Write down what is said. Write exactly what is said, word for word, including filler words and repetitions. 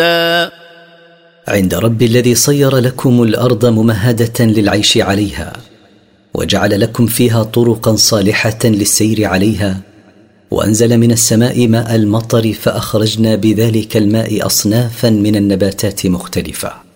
عند رب الذي صير لكم الأرض ممهدة للعيش عليها، وجعل لكم فيها طرقا صالحة للسير عليها، وأنزل من السماء ماء المطر فأخرجنا بذلك الماء أصنافا من النباتات مختلفة.